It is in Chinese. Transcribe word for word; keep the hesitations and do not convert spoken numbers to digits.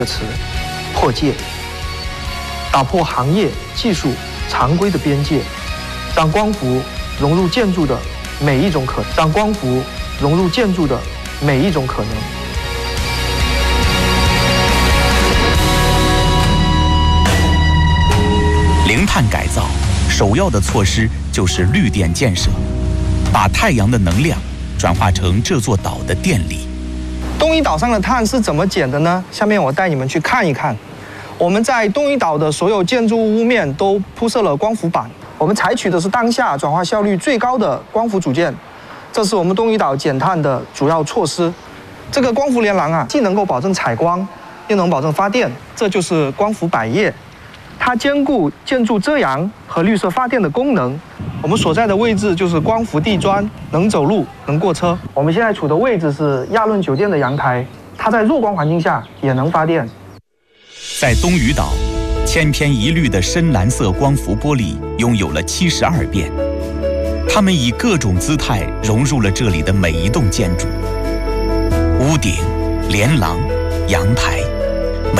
词破界，打破行业技术常规的边界，让光伏融入建筑的每一种可，让光伏融入建筑的每一种可能。 零碳改造首要的措施就是绿电建设，把太阳的能量转化成这座岛的电力。 东屿岛上的碳是怎么减的呢？下面我带你们去看一看。我们在东屿岛的所有建筑物屋面都铺设了光伏板，我们采取的是当下转化效率最高的光伏组件，这是我们东屿岛减碳的主要措施。这个光伏连廊啊，既能够保证采光，又能保证发电，这就是光伏百叶。它兼顾建筑遮阳和绿色发电的功能。我们所在的位置就是光伏地砖，能走路，能过车。我们现在处的位置是亚论酒店的阳台，它在弱光环境下也能发电。 在东屿岛，千篇一律的深蓝色光伏玻璃拥有了七十二变，它们以各种姿态融入了这里的每一栋建筑：屋顶、连廊、阳台。